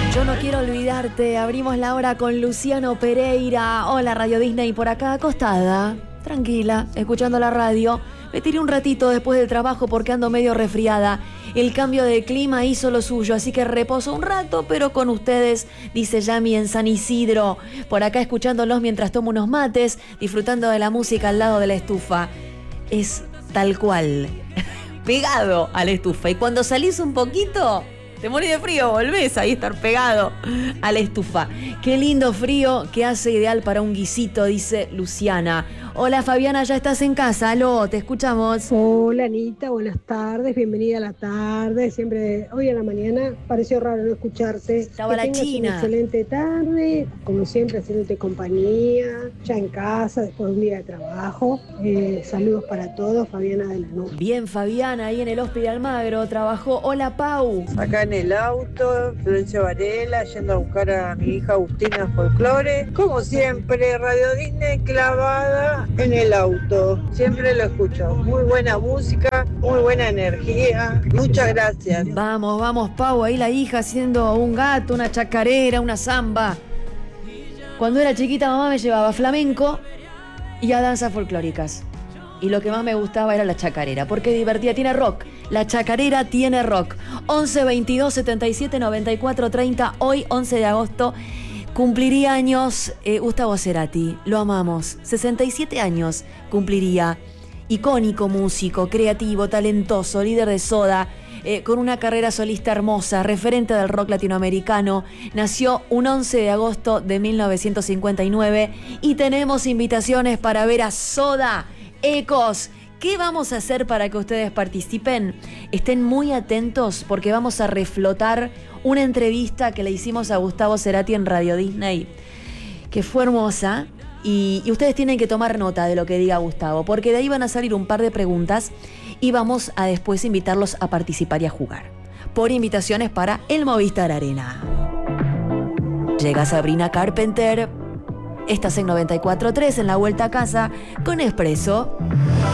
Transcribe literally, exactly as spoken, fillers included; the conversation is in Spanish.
Yo no quiero olvidarte. Abrimos la hora con Luciano Pereira. Hola, Radio Disney, por acá acostada, tranquila, escuchando la radio. Me tiré un ratito después del trabajo porque ando medio resfriada. El cambio de clima hizo lo suyo, así que reposo un rato, pero con ustedes, dice Yami en San Isidro. Por acá escuchándolos mientras tomo unos mates, disfrutando de la música al lado de la estufa. Es tal cual, pegado a la estufa. Y cuando salís un poquito, te morís de frío, volvés ahí a estar pegado a la estufa. Qué lindo frío que hace, ideal para un guisito, dice Luciana. Hola Fabiana, ¿ya estás en casa? Aló, te escuchamos. Hola Anita, buenas tardes, bienvenida a la tarde. Siempre, hoy a la mañana, pareció raro no escucharte. Estaba que la tengas China. Una excelente tarde, como siempre haciéndote compañía, ya en casa, después de un día de trabajo. Eh, saludos para todos, Fabiana de Lanús. Bien, Fabiana, ahí en el Hospital Almagro trabajó. Hola Pau. Acá en el auto, Florencia Varela, yendo a buscar a mi hija Agustina Folclore. Como siempre, Radio Disney clavada en el auto. Siempre lo escucho. Muy buena música, muy buena energía. Muchas gracias. Vamos, vamos, Pau, ahí la hija haciendo un gato, una chacarera, una samba. Cuando era chiquita mamá me llevaba a flamenco y a danzas folclóricas. Y lo que más me gustaba era la chacarera, porque divertía, tiene rock. La chacarera tiene rock. once, veintidós, setenta y siete, noventa y cuatro, treinta. Hoy, once de agosto, cumpliría años eh, Gustavo Cerati. Lo amamos. sesenta y siete años cumpliría. Icónico músico, creativo, talentoso, líder de Soda, eh, con una carrera solista hermosa, referente del rock latinoamericano. Nació un once de agosto de mil novecientos cincuenta y nueve y tenemos invitaciones para ver a Soda. Ecos, ¿qué vamos a hacer para que ustedes participen? Estén muy atentos porque vamos a reflotar una entrevista que le hicimos a Gustavo Cerati en Radio Disney, que fue hermosa, y, y ustedes tienen que tomar nota de lo que diga Gustavo, porque de ahí van a salir un par de preguntas y vamos a después invitarlos a participar y a jugar por invitaciones para el Movistar Arena. Llega Sabrina Carpenter. Estás en noventa y cuatro punto tres en la vuelta a casa con Expreso.